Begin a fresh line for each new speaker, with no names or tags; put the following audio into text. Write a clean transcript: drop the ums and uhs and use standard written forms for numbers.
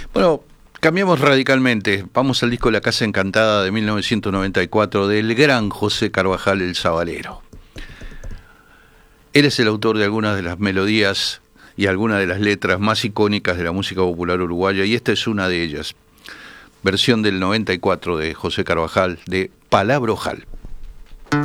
Bueno, cambiamos radicalmente. Vamos al disco La Casa Encantada de 1994 del gran José Carvajal el Sabalero. Él es el autor de algunas de las melodías y algunas de las letras más icónicas de la música popular uruguaya, y esta es una de ellas. Versión del 94 de José Carvajal, de Palabrojal.